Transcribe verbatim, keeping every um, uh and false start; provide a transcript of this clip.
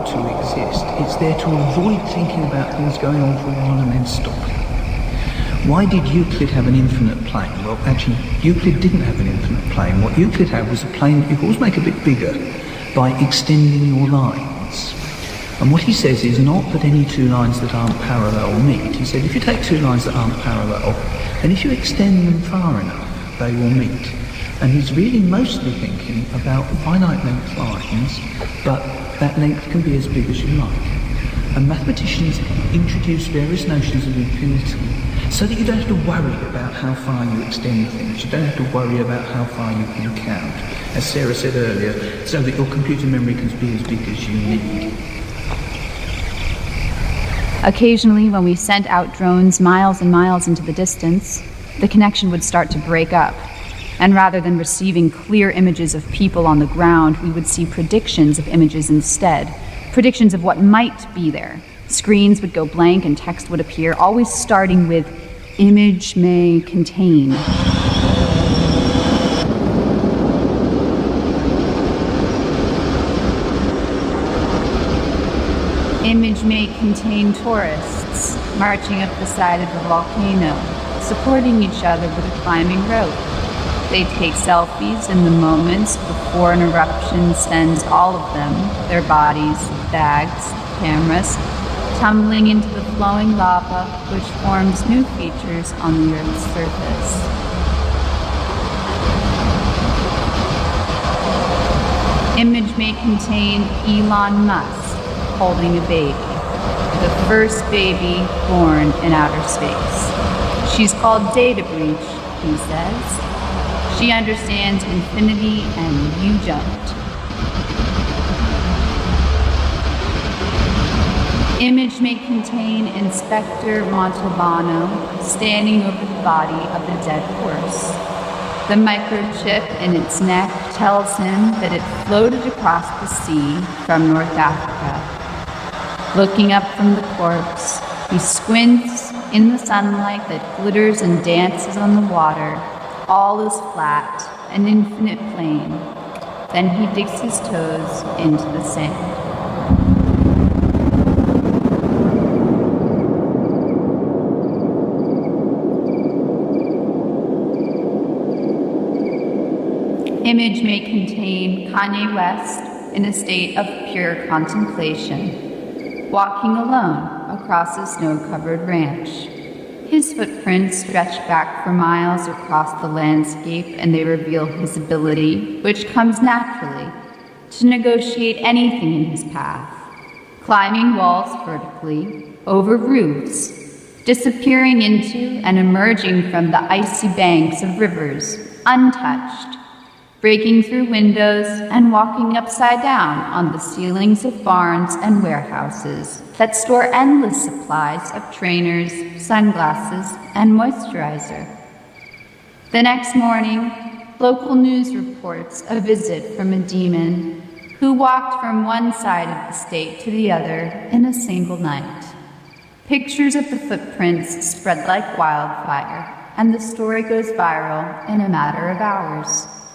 to exist. It's there to avoid thinking about things going on for a while and then stopping. Why did Euclid have an infinite plane? Well, actually, Euclid didn't have an infinite plane. What Euclid had was a plane that you could always make a bit bigger by extending your lines. And what he says is not that any two lines that aren't parallel meet. He said if you take two lines that aren't parallel, then if you extend them far enough, they will meet. And he's really mostly thinking about finite length lines, but that length can be as big as you like. And mathematicians introduce various notions of infinity so that you don't have to worry about how far you extend things. You don't have to worry about how far you can count. As Sarah said earlier, so that your computer memory can be as big as you need. Occasionally, when we sent out drones miles and miles into the distance, the connection would start to break up. And rather than receiving clear images of people on the ground, we would see predictions of images instead. Predictions of what might be there. Screens would go blank and text would appear, always starting with, image may contain. Image may contain tourists marching up the side of the volcano, supporting each other with a climbing rope. They take selfies in the moments before an eruption sends all of them, their bodies, bags, cameras, tumbling into the flowing lava, which forms new features on the Earth's surface. Image may contain Elon Musk holding a baby, the first baby born in outer space. She's called Data Breach, he says. She understands infinity and you don't. Image may contain Inspector Montalbano standing over the body of the dead horse. The microchip in its neck tells him that it floated across the sea from North Africa. Looking up from the corpse, he squints in the sunlight that glitters and dances on the water. All is flat, an infinite plain. Then he digs his toes into the sand. Image may contain Kanye West in a state of pure contemplation, walking alone across a snow-covered ranch. His footprints stretch back for miles across the landscape, and they reveal his ability, which comes naturally, to negotiate anything in his path, climbing walls vertically, over roofs, disappearing into and emerging from the icy banks of rivers, untouched, breaking through windows and walking upside down on the ceilings of barns and warehouses that store endless supplies of trainers, sunglasses, and moisturizer. The next morning, local news reports a visit from a demon who walked from one side of the state to the other in a single night. Pictures of the footprints spread like wildfire, and the story goes viral in a matter of hours.